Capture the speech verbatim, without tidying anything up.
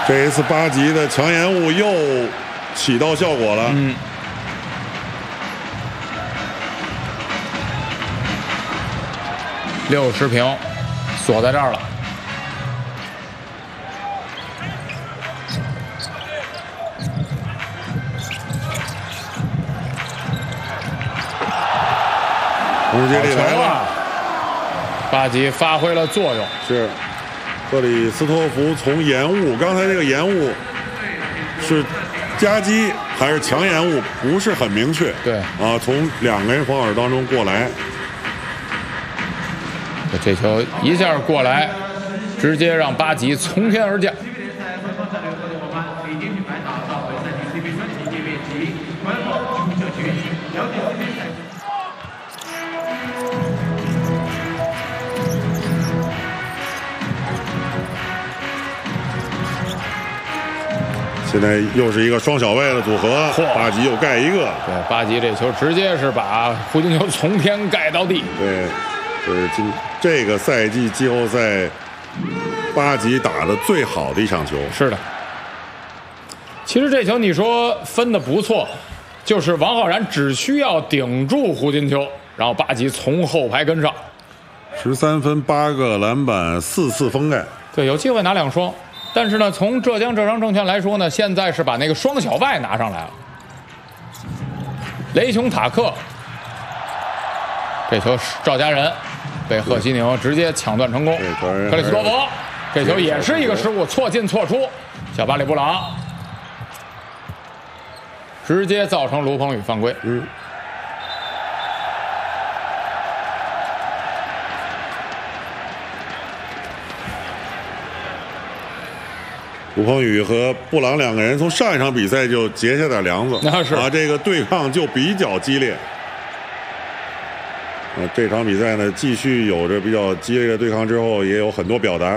这一次八级的强延误又起到效果了。 嗯。六十平，锁在这儿了。 攻击力来了， 八级发挥了作用。 是，克里斯托弗从延误，刚才这个延误是夹击还是强延误，不是很明确。 对啊，从两个人防守当中过来。 这球一下过来，直接让八级从天而降。 现在又是一个双小卫的组合，八级又盖一个。 对，八级这球直接是把胡金秋从天盖到地。 对。是今这个赛季季后赛八级打的最好的一场球。 是的，其实这球你说分的不错，就是王浩然只需要顶住胡金秋，然后八级从后排跟上。 十三分、八个篮板、四次封盖。 对，有机会拿两双，但是呢，从浙江浙商证券来说呢，现在是把那个双小外拿上来了。雷琼塔克，这球赵家人。被贺西宁直接抢断成功，克里斯托弗这球也是一个失误，错进错出，小巴里布朗直接造成卢鹏宇犯规。 嗯，卢鹏宇和布朗两个人从上一场比赛就结下点梁子， 那是啊，这个对抗就比较激烈。呃，这场比赛呢，继续有着比较激烈的对抗之后，也有很多表达。